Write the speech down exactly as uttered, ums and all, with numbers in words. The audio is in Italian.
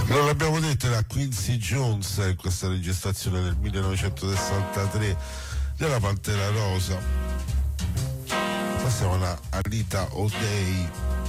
Non l'abbiamo detto, era Quincy Jones in questa registrazione del millenovecentosessantatré della Pantera Rosa. Passiamo a Anita O'Day.